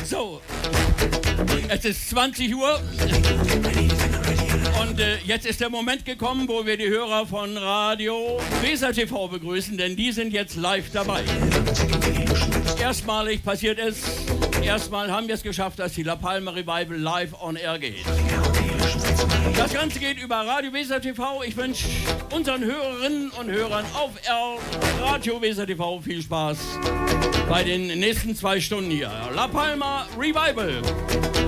So, es ist 20 Uhr und jetzt ist der Moment gekommen, wo wir die Hörer von Radio Weser TV begrüßen, denn die sind jetzt live dabei. Erstmalig passiert es, erstmal haben wir es geschafft, dass die La Palma Revival live on air geht. Das Ganze geht über Radio Weser TV. Ich wünsche unseren Hörerinnen und Hörern auf Radio Weser TV viel Spaß bei den nächsten 2 Stunden hier. La Palma Revival.